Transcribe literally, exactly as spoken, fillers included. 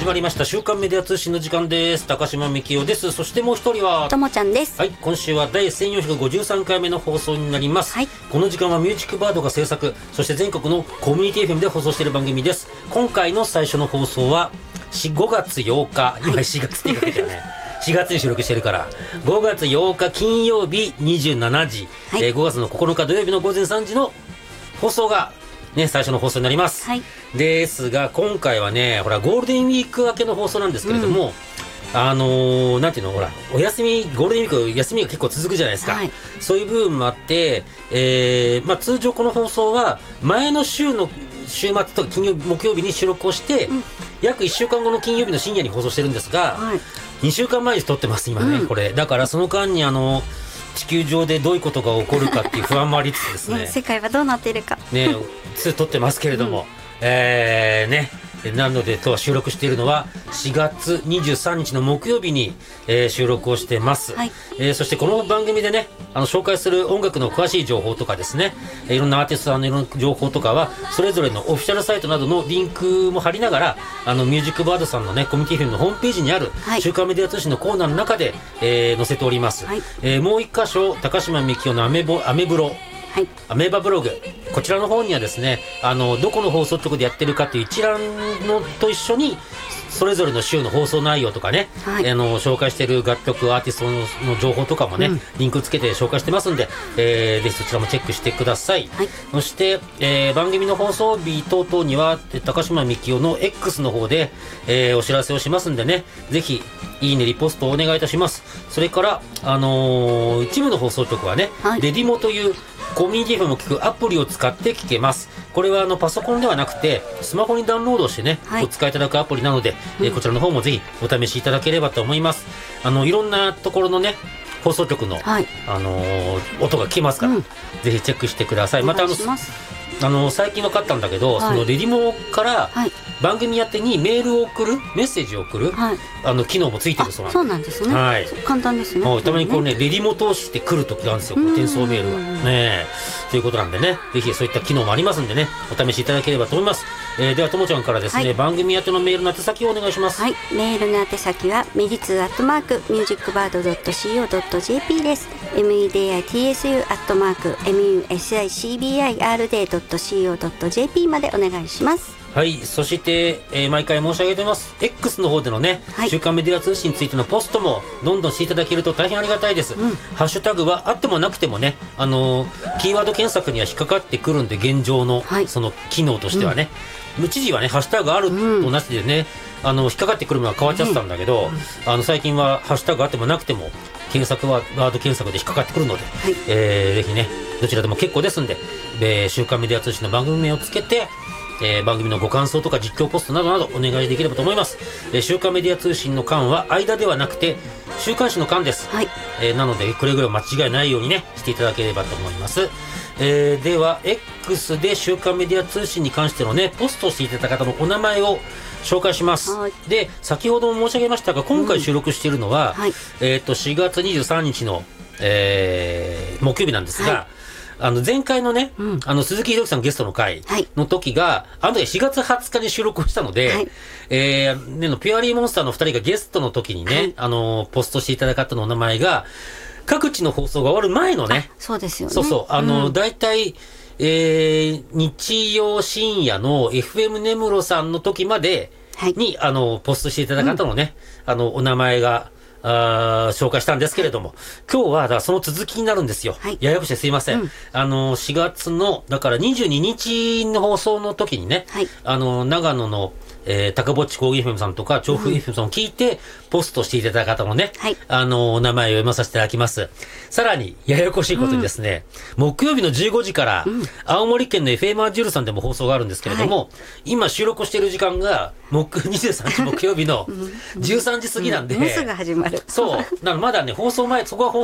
始まりました週刊メディア通信の時間です。高島幹夫です。そしてもう一人はともちゃんです。 はい、今週は第せんよんひゃくごじゅうさんかいめの放送になります、はい、この時間はミュージックバードが制作、そして全国のコミュニティ エフエム で放送している番組です。今回の最初の放送はごがつようか、今しがつって言いかけてるねしがつに収録してるからごがつようか金曜日にじゅうしちじ、はい、えー、ごがつのここのか土曜日のごぜんさんじの放送がね、最初の放送になります、はい、ですが今回はね、ほらゴールデンウィーク明けの放送なんですけれども、うん、あのー、なんていうの、ほらお休み、ゴールデンウィーク休みが結構続くじゃないですか、はい、そういう部分もあって、えーまあ、通常この放送は前の週の週末とか金曜日木曜日に収録をして、うん、約いっしゅうかんごの金曜日の深夜に放送してるんですが、はい、にしゅうかんまえに撮ってます今ね、うん、これだからその間にあの地球上でどういうことが起こるかっていう不安もありつつですね世界はどうなっているかね、撮ってますけれども、うん、えー、ね、なので今日は収録しているのはしがつにじゅうさんにちの木曜日に、えー、収録をしてます、はい、えー、そしてこの番組でね、あの紹介する音楽の詳しい情報とかですね、いろんなアーティストさんのいろんな情報とかはそれぞれのオフィシャルサイトなどのリンクも貼りながら、あのミュージックバードさんのねコミュニティフィルムのホームページにある週刊メディア通信のコーナーの中で、えー、載せております、はい、えー、もう一箇所高島幹夫のアメボアメブロ、はい、アメーバブログ、こちらの方にはですね、あのどこの放送局でやってるかという一覧のと一緒にそれぞれの週の放送内容とかね、はい、あの紹介している楽曲アーティスト の, の情報とかもね、うん、リンクつけて紹介してますんで、えー、ぜひそちらもチェックしてください、はい、そして、えー、番組の放送日等々には高島幹夫の X の方で、えー、お知らせをしますんでね、ぜひいいねリポストをお願いいたします。それから、あのー、一部の放送局はね、はい、レディモというコミュニティ エフエム を聞くアプリを使って聞けます。これはあのパソコンではなくてスマホにダウンロードしてね、はい、お使いいただくアプリなので、うん、えー、こちらの方もぜひお試しいただければと思います。あのいろんなところのね放送局の、はい、あのー、音が聞けますから、うん、ぜひチェックしてください。またあのあの最近分かったんだけど、はい、そのレディモから番組やってにメールを送る、メッセージを送る、はい、あの機能もついてるそうなんです。 そうなんですね、はい、簡単ですね。 たまにこうね、レディモ通してくるときがあるんですよ、転送メールがね。ということなんでね、ぜひそういった機能もありますんでね、お試しいただければと思います。えー、ではともちゃんからですね、はい、番組宛てのメールの宛先をお願いします。 はい、メールの宛先はメディツーアットマークミュージックバードドットシーオードットジェーピー です。 メディツー アットマーク ミューシックバード ドットシーオードットジェーピー までお願いします。 はい、そして、えー、毎回申し上げております X の方でのね、はい、週刊メディア通信についてのポストもどんどんしていただけると大変ありがたいです、うん、ハッシュタグはあってもなくてもね、あのー、キーワード検索には引っかかってくるんで、現状の、はい、その機能としてはね、うん、一時はねハッシュタグあるとなしでね、うん、あの引っかかってくるのは変わっちゃってたんだけど、うん、あの最近はハッシュタグあってもなくても検索はワード検索で引っかかってくるので、はい、えー、ぜひねどちらでも結構ですんで、えー、週刊メディア通信の番組名をつけて、えー、番組のご感想とか実況ポストなどなどお願いできればと思います。えー、週刊メディア通信の間は間ではなくて週刊誌の間です、はい、えー、なのでくれぐれも間違いないようにねしていただければと思います。えー、では X で週刊メディア通信に関してのねポストしていただいた方のお名前を紹介します。はい、で先ほども申し上げましたが今回収録しているのは、うん、はい、えー、としがつにじゅうさんにちの、えー、木曜日なんですが、はい、あの前回のね、うん、あの鈴木ひろきさんゲストの回の時が、はい、あの時しがつはつかに収録をしたので、はい、えー、ねのピュアリーモンスターのふたりがゲストの時にね、はい、あのポストしていただいた方のお名前が各地の放送が終わる前のね、 そうですよね、 そうそう、あの、うん、だいたい、えー、日曜深夜の エフエム 根室さんの時までに、はい、あのポストしていただいた方のね、うん、あのお名前があ紹介したんですけれども、今日はだからその続きになるんですよ、はい、ややこしいすいません、うん、あのしがつのだからにじゅうににちの放送の時にね、はい、あの長野のえー、高ぼっち講義 エフエム さんとか調布 エフエム さんを聞いてポストしていただいた方のね、はい、あのお名前を読まさせていただきます。さらにややこしいことにですね、うん、木曜日のじゅうごじから、うん、青森県の エフエム アジュールさんでも放送があるんですけれども、はい、今収録している時間が木にじゅうさんにち木曜日のじゅうさんじ過ぎなんで、 うん、もうすぐ始まる。 そうなのまだね放送前、そこは放